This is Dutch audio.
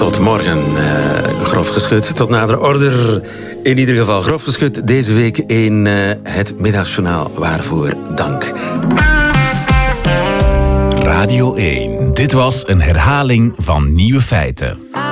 Tot morgen. Grof geschud, tot nader order. In ieder geval grof geschud. Deze week in het Middagjournaal. Waarvoor dank. Radio 1. Dit was een herhaling van Nieuwe Feiten.